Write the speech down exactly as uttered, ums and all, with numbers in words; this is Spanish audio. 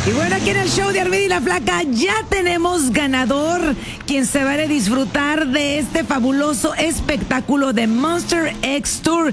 Y bueno, aquí en el show de Armida y la Flaca ya tenemos ganador, quien se va a disfrutar de este fabuloso espectáculo de Monster X Tour.